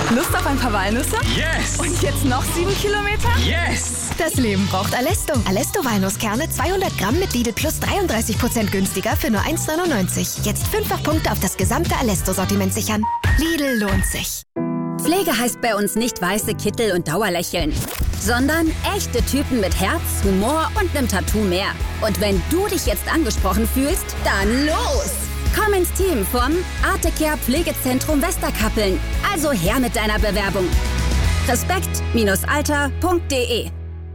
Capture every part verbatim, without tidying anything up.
Lust auf ein paar Walnüsse? Yes! Und jetzt noch sieben Kilometer? Yes! Das Leben braucht Alesto. Alesto Walnusskerne zweihundert Gramm mit Lidl Plus dreiunddreißig Prozent günstiger für nur eins neunundneunzig. Jetzt fünffach Punkte auf das gesamte Alesto-Sortiment sichern. Lidl lohnt sich. Pflege heißt bei uns nicht weiße Kittel und Dauerlächeln, sondern echte Typen mit Herz, Humor und nem Tattoo mehr. Und wenn du dich jetzt angesprochen fühlst, dann los! Komm ins Team vom Artecare Pflegezentrum Westerkappeln. Also her mit deiner Bewerbung. respekt Alter punkt de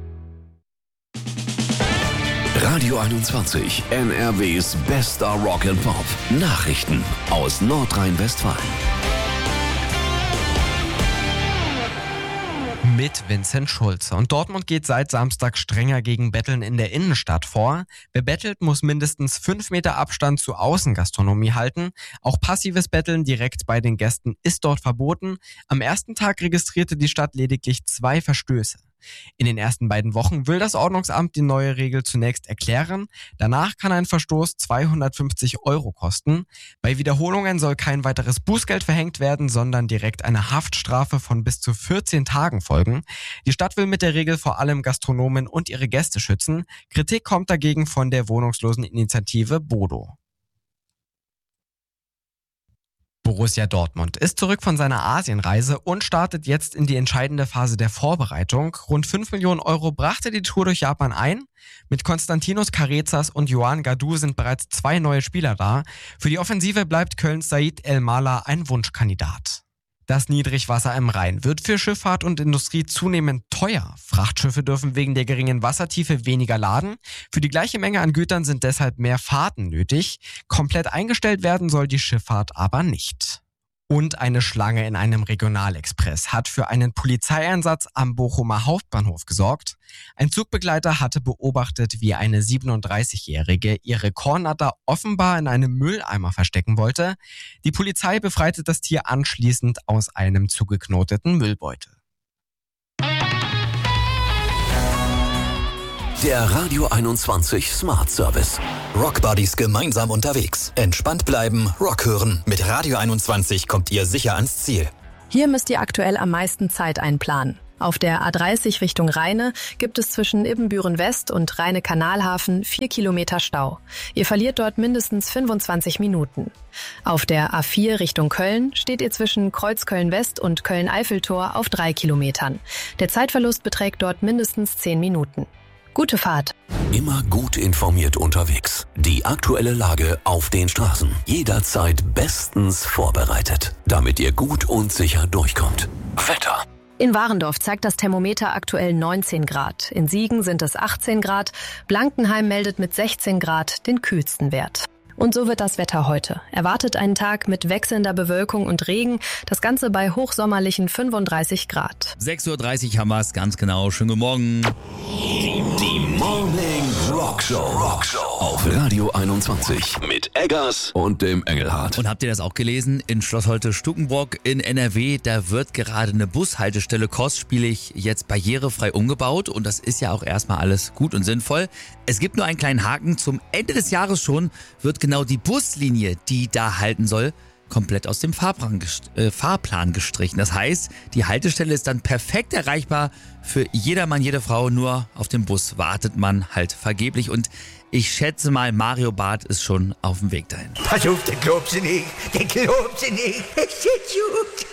Radio einundzwanzig, N R Ws bester Rock and Pop. Nachrichten aus Nordrhein-Westfalen. Mit Vincent Schulze. Und Dortmund geht seit Samstag strenger gegen Betteln in der Innenstadt vor. Wer bettelt, muss mindestens fünf Meter Abstand zur Außengastronomie halten. Auch passives Betteln direkt bei den Gästen ist dort verboten. Am ersten Tag registrierte die Stadt lediglich zwei Verstöße. In den ersten beiden Wochen will das Ordnungsamt die neue Regel zunächst erklären. Danach kann ein Verstoß zweihundertfünfzig Euro kosten. Bei Wiederholungen soll kein weiteres Bußgeld verhängt werden, sondern direkt eine Haftstrafe von bis zu vierzehn Tagen folgen. Die Stadt will mit der Regel vor allem Gastronomen und ihre Gäste schützen. Kritik kommt dagegen von der Wohnungsloseninitiative Bodo. Borussia Dortmund ist zurück von seiner Asienreise und startet jetzt in die entscheidende Phase der Vorbereitung. Rund fünf Millionen Euro brachte die Tour durch Japan ein. Mit Konstantinos Carezas und Joan Gadu sind bereits zwei neue Spieler da. Für die Offensive bleibt Kölns Said El-Mala ein Wunschkandidat. Das Niedrigwasser im Rhein wird für Schifffahrt und Industrie zunehmend teuer. Frachtschiffe dürfen wegen der geringen Wassertiefe weniger laden. Für die gleiche Menge an Gütern sind deshalb mehr Fahrten nötig. Komplett eingestellt werden soll die Schifffahrt aber nicht. Und eine Schlange in einem Regionalexpress hat für einen Polizeieinsatz am Bochumer Hauptbahnhof gesorgt. Ein Zugbegleiter hatte beobachtet, wie eine siebenunddreißigjährige ihre Kornatter offenbar in einem Mülleimer verstecken wollte. Die Polizei befreite das Tier anschließend aus einem zugeknoteten Müllbeutel. Der Radio einundzwanzig Smart Service. Rockbuddies gemeinsam unterwegs. Entspannt bleiben, Rock hören. Mit Radio einundzwanzig kommt ihr sicher ans Ziel. Hier müsst ihr aktuell am meisten Zeit einplanen. Auf der A dreißig Richtung Rheine gibt es zwischen Ibbenbüren West und Rheine-Kanalhafen vier Kilometer Stau. Ihr verliert dort mindestens fünfundzwanzig Minuten. Auf der A vier Richtung Köln steht ihr zwischen Kreuzköln West und Köln-Eiffeltor auf drei Kilometern. Der Zeitverlust beträgt dort mindestens zehn Minuten. Gute Fahrt. Immer gut informiert unterwegs. Die aktuelle Lage auf den Straßen. Jederzeit bestens vorbereitet, damit ihr gut und sicher durchkommt. Wetter. In Warendorf zeigt das Thermometer aktuell neunzehn Grad. In Siegen sind es achtzehn Grad. Blankenheim meldet mit sechzehn Grad den kühlsten Wert. Und so wird das Wetter heute. Erwartet einen Tag mit wechselnder Bewölkung und Regen. Das Ganze bei hochsommerlichen fünfunddreißig Grad. sechs Uhr dreißig haben wir es, ganz genau. Schönen guten Morgen. Die Morning Rockshow. Rockshow auf Radio einundzwanzig mit Eggers und dem Engelhardt. Und habt ihr das auch gelesen? In Schloss Holte-Stukenbrock in N R W, da wird gerade eine Bushaltestelle kostspielig jetzt barrierefrei umgebaut. Und das ist ja auch erstmal alles gut und sinnvoll. Es gibt nur einen kleinen Haken. Zum Ende des Jahres schon wird genau die Buslinie, die da halten soll, komplett aus dem Fahrplan, gest- äh, Fahrplan gestrichen. Das heißt, die Haltestelle ist dann perfekt erreichbar für jedermann, jede Frau. Nur auf den Bus wartet man halt vergeblich. Und ich schätze mal, Mario Barth ist schon auf dem Weg dahin. Pass auf, den glaubst du nicht, den glaubst du nicht. Es ist gut.